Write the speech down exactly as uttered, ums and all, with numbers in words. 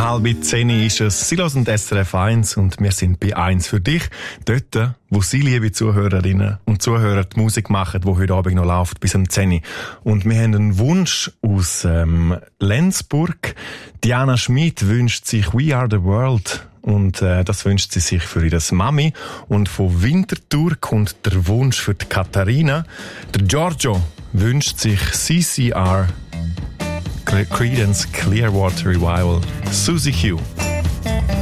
halb zehn ist es. Sie hören S R F eins und wir sind bei eins für dich. Dort, wo Sie, liebe Zuhörerinnen und Zuhörer, die Musik machen, die heute Abend noch läuft, bis um zehn. Und wir haben einen Wunsch aus ähm, Lenzburg. Diana Schmid wünscht sich We Are the World. Und äh, das wünscht sie sich für ihre Mami. Und von Winterthur kommt der Wunsch für die Katharina. Der Giorgio wünscht sich C C R, Creedence Clearwater Revival, Suzy Q.